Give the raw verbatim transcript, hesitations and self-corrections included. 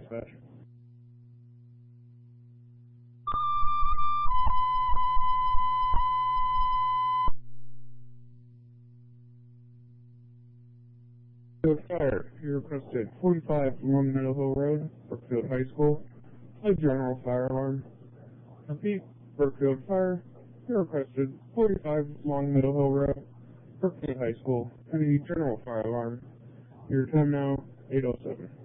dispatch. Brookfield Fire, you requested forty-five Long Meadow Hill Road, Brookfield High School, a general fire alarm. Repeat, Brookfield Fire, you requested forty-five Long Meadow Hill Road, Brookfield High School, and a general fire alarm. Your time now, eight oh seven.